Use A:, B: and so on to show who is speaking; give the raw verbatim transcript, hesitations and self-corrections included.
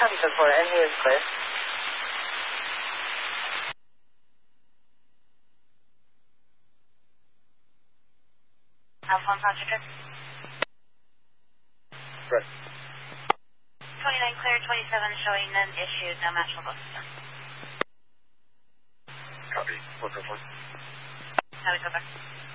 A: Copy ten four, and he is clear.
B: Alpha one passenger.
C: Right.
B: twenty-nine clear, twenty-seven showing none issued, no match will go system.
C: Copy. four four four.
B: How we go back?